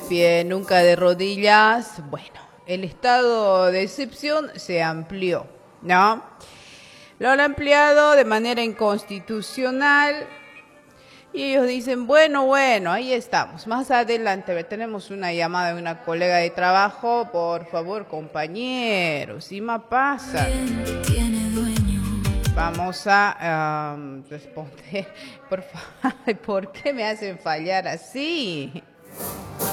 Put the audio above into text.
pie, nunca de rodillas. Bueno, el estado de excepción se amplió, ¿no? Lo han ampliado de manera inconstitucional. Y ellos dicen, bueno, ahí estamos. Más adelante tenemos una llamada de una colega de trabajo. Por favor, compañeros, si me pasa. Vamos a responder. Por favor, ¿por qué me hacen fallar así?